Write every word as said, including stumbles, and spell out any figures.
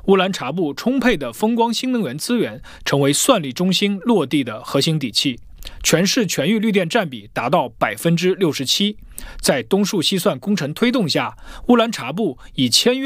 乌兰察布充沛的风光新能源资源成为算力中心落地的核心底气，全市全域绿电占比达到百分之六十七。在东数西算工程推动下，乌兰察布已签约